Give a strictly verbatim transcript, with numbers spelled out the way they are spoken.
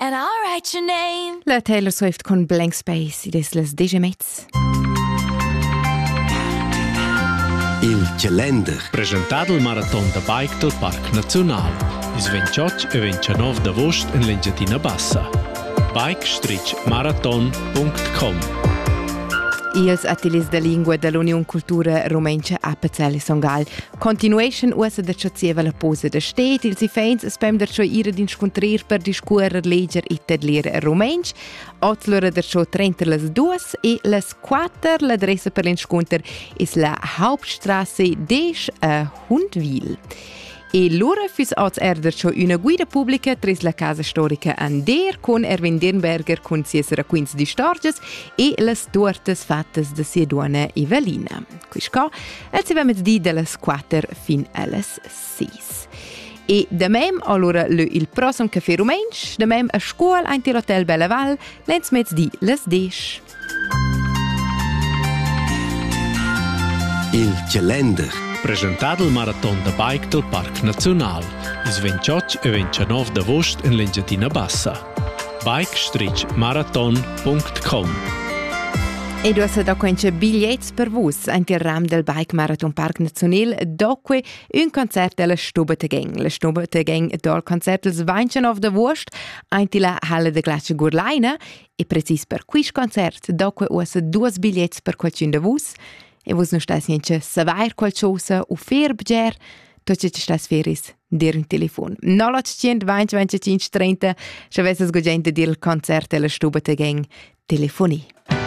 and I'll write your name. La Taylor Swift con Blank Space, ed es las degemets. Il calender. Presentat il marathon da bike del Parc Nacional. Is ventotto e ventinove d'agosto in Lengiatina Bassa. bike marathon punto com. Ils ateliers de lingua dell'Union Cultura Romencha a Pezzelle Songal. Continuation usa da ciocieva la posa da stet, ils ifeins spem da cio ira d'inscontrir per discuorer leger e tedlir romench, otzlora da cio trenta las duas e las quater l'adressa per l'insconter is la Hauptstrasse desch a Hundwil. E l'ora fis oz erder cio una guida pubblica tris la casa storica Ander con Erwin Dirnberger con sies racquins di storges e las tortes fattas da sia duona Evelina. Quisco, el si vemet di de las quater fin a las seis. E da mem, allora, le il prossimo caffè rumensch, da mem a scuol ein til Hotel Bellaval, lens mez di las desch. Il calender. Presentat il marathon da bike del Parc Nacional. Is ventotto e ventinove d'agosto in Lengiatina Bassa. bike marathon punto com. E du hast da quince biglietti per vos anche il ram del Bike Marathon Parc Nacional doque un concert della Stube Tegeng. La Stube Tegeng dal concert il ventinove d'agosto anche la Halle de Glace Gurlaina e precis per quis concert doque usa due biglietti per qualcun de vos. E vos non stas niente savair qualcosa o fer bger, tot ce stas feris dir un telefon. novecento venti venticinque trenta, se avesses gogente dir il concert della Stube Tegeng, telefoni.